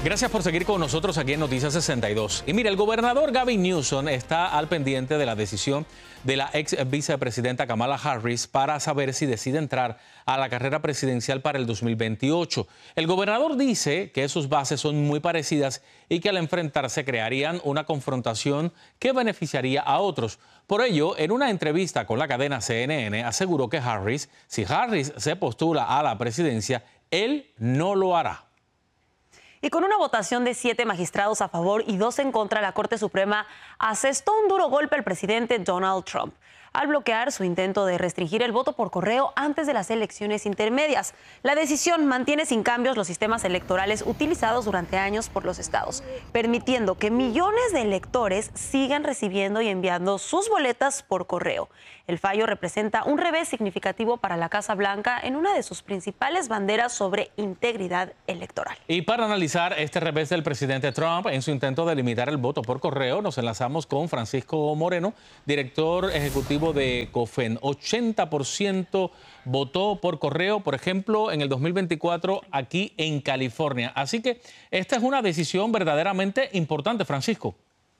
Gracias por seguir con nosotros aquí en Noticias 62. Y mire, el gobernador Gavin Newsom está al pendiente de la decisión de la ex vicepresidenta Kamala Harris para saber si decide entrar a la carrera presidencial para el 2028. El gobernador dice que sus bases son muy parecidas y que al enfrentarse crearían una confrontación que beneficiaría a otros. Por ello, en una entrevista con la cadena CNN, aseguró que si Harris se postula a la presidencia, él no lo hará. Y con una votación de 7 magistrados a favor y 2 en contra, la Corte Suprema asestó un duro golpe al presidente Donald Trump al bloquear su intento de restringir el voto por correo antes de las elecciones intermedias. La decisión mantiene sin cambios los sistemas electorales utilizados durante años por los estados, permitiendo que millones de electores sigan recibiendo y enviando sus boletas por correo. El fallo representa un revés significativo para la Casa Blanca en una de sus principales banderas sobre integridad electoral. Y para analizar este revés del presidente Trump en su intento de limitar el voto por correo, nos enlazamos con Francisco Moreno, director ejecutivo de COFEN. 80% votó por correo, por ejemplo, en el 2024 aquí en California. Así que esta es una decisión verdaderamente importante, Francisco.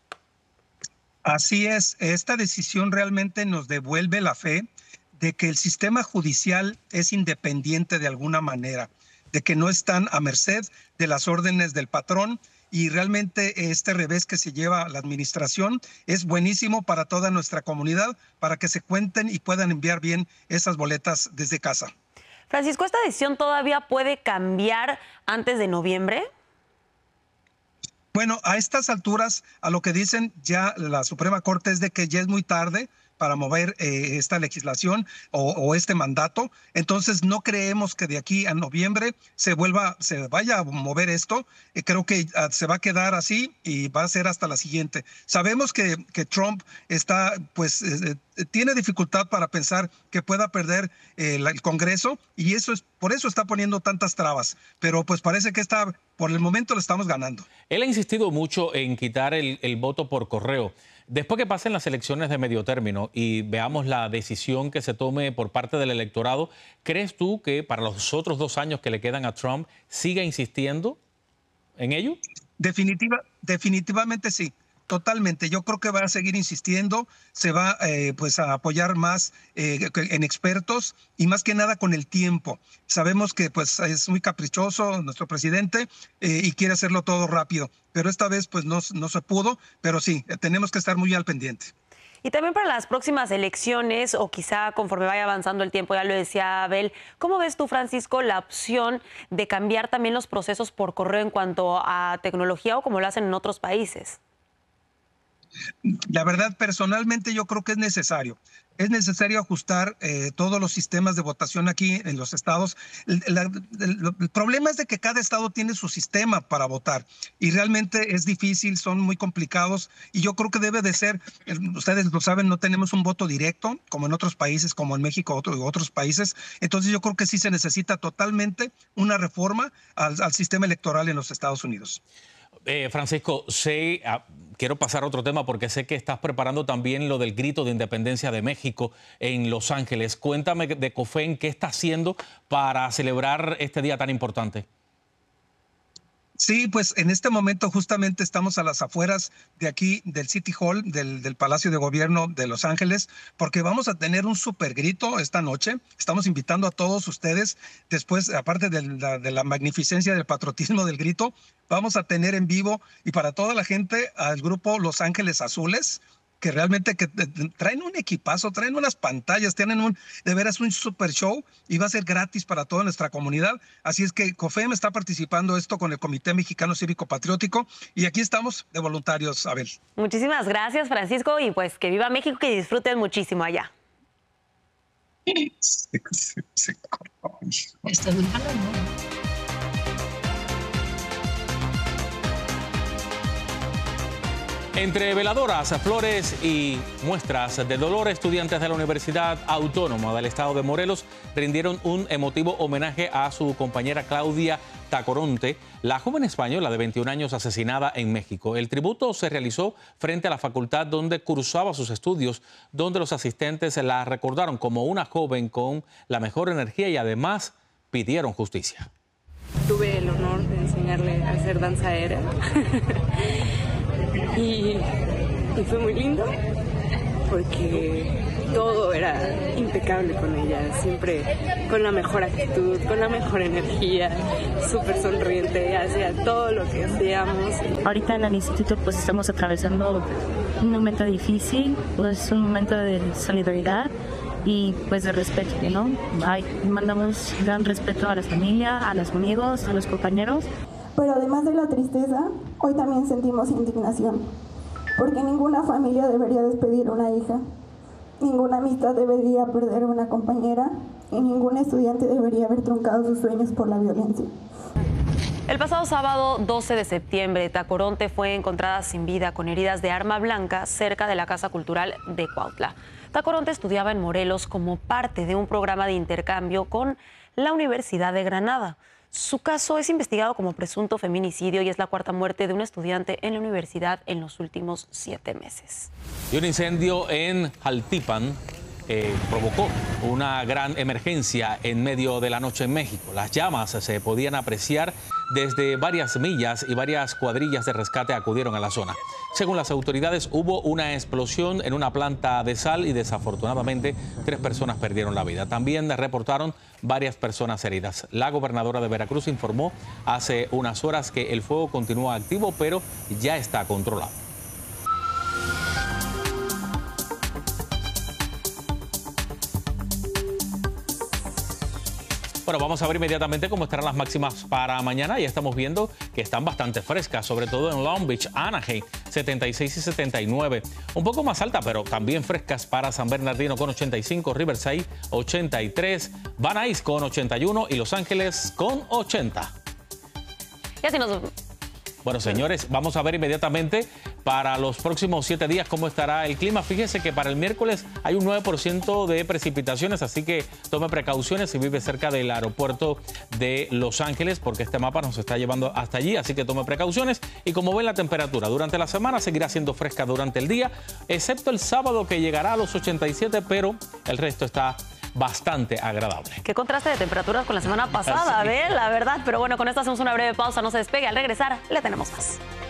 Así es, esta decisión realmente nos devuelve la fe de que el sistema judicial es independiente de alguna manera, de que no están a merced de las órdenes del patrón. Y realmente este revés que se lleva la administración es buenísimo para toda nuestra comunidad, para que se cuenten y puedan enviar bien esas boletas desde casa. Francisco, ¿esta decisión todavía puede cambiar antes de noviembre? Bueno, a estas alturas, a lo que dicen ya la Suprema Corte es de que ya es muy tarde para mover esta legislación o este mandato. Entonces no creemos que de aquí a noviembre se vaya a mover esto. Creo que se va a quedar así y va a ser hasta la siguiente. Sabemos que Trump está, pues, tiene dificultad para pensar que pueda perder el Congreso y por eso está poniendo tantas trabas. Pero pues parece que por el momento lo estamos ganando. Él ha insistido mucho en quitar el voto por correo. Después que pasen las elecciones de medio término y veamos la decisión que se tome por parte del electorado, ¿crees tú que para los otros 2 años que le quedan a Trump siga insistiendo en ello? Definitivamente sí. Totalmente, yo creo que va a seguir insistiendo, se va pues a apoyar más en expertos y más que nada con el tiempo. Sabemos que pues es muy caprichoso nuestro presidente y quiere hacerlo todo rápido, pero esta vez pues no se pudo, pero sí, tenemos que estar muy al pendiente. Y también para las próximas elecciones, o quizá conforme vaya avanzando el tiempo, ya lo decía Abel, ¿cómo ves tú, Francisco, la opción de cambiar también los procesos por correo en cuanto a tecnología o como lo hacen en otros países? La verdad, personalmente yo creo que es necesario. Es necesario ajustar todos los sistemas de votación aquí en los estados. El problema es de que cada estado tiene su sistema para votar y realmente es difícil, son muy complicados y yo creo que debe de ser, ustedes lo saben, no tenemos un voto directo como en otros países, como en México u otros países. Entonces yo creo que sí se necesita totalmente una reforma al sistema electoral en los Estados Unidos. Francisco, quiero pasar a otro tema porque sé que estás preparando también lo del grito de independencia de México en Los Ángeles. Cuéntame de COFEN, ¿qué está haciendo para celebrar este día tan importante? Sí, pues en este momento justamente estamos a las afueras de aquí, del City Hall, del Palacio de Gobierno de Los Ángeles, porque vamos a tener un super grito esta noche. Estamos invitando a todos ustedes, después, aparte de la magnificencia del patriotismo del grito, vamos a tener en vivo y para toda la gente al grupo Los Ángeles Azules, que realmente traen un equipazo, traen unas pantallas, tienen de veras un super show y va a ser gratis para toda nuestra comunidad. Así es que COFEM está participando esto con el Comité Mexicano Cívico Patriótico y aquí estamos de voluntarios, Abel. Muchísimas gracias, Francisco, y pues que viva México, que disfruten muchísimo allá. Esto es muy malo, ¿no? Entre veladoras, flores y muestras de dolor, estudiantes de la Universidad Autónoma del Estado de Morelos rindieron un emotivo homenaje a su compañera Claudia Tacoronte, la joven española de 21 años asesinada en México. El tributo se realizó frente a la facultad donde cursaba sus estudios, donde los asistentes la recordaron como una joven con la mejor energía y además pidieron justicia. Tuve el honor de enseñarle a hacer danza aérea. y fue muy lindo porque todo era impecable con ella, siempre con la mejor actitud, con la mejor energía, súper sonriente, hacía todo lo que hacíamos. Ahorita en el instituto pues estamos atravesando un momento difícil, pues un momento de solidaridad y pues de respeto, ¿no? Mandamos gran respeto a la familia, a los amigos, a los compañeros. Pero además de la tristeza, hoy también sentimos indignación, porque ninguna familia debería despedir a una hija. Ninguna amistad debería perder a una compañera y ningún estudiante debería haber truncado sus sueños por la violencia. El pasado sábado 12 de septiembre, Tacoronte fue encontrada sin vida con heridas de arma blanca cerca de la Casa Cultural de Cuautla. Tacoronte estudiaba en Morelos como parte de un programa de intercambio con la Universidad de Granada. Su caso es investigado como presunto feminicidio y es la cuarta muerte de un estudiante en la universidad en los últimos 7 meses. Y un incendio en Jaltipan provocó una gran emergencia en medio de la noche en México. Las llamas se podían apreciar desde varias millas y varias cuadrillas de rescate acudieron a la zona. Según las autoridades, hubo una explosión en una planta de sal y desafortunadamente 3 personas perdieron la vida. También reportaron varias personas heridas. La gobernadora de Veracruz informó hace unas horas que el fuego continúa activo, pero ya está controlado. Bueno, vamos a ver inmediatamente cómo estarán las máximas para mañana. Ya estamos viendo que están bastante frescas, sobre todo en Long Beach, Anaheim, 76 y 79. Un poco más alta, pero también frescas para San Bernardino con 85, Riverside 83, Van Nuys con 81 y Los Ángeles con 80. Y así nos... Bueno, señores, vamos a ver inmediatamente para los próximos 7 días cómo estará el clima. Fíjese que para el miércoles hay un 9% de precipitaciones, así que tome precauciones si vive cerca del aeropuerto de Los Ángeles, porque este mapa nos está llevando hasta allí, así que tome precauciones. Y como ven, la temperatura durante la semana seguirá siendo fresca durante el día, excepto el sábado que llegará a los 87, pero el resto está bastante agradable. Qué contraste de temperaturas con la semana pasada, ¿ves? La verdad. Pero bueno, con esto hacemos una breve pausa, no se despegue. Al regresar, le tenemos más.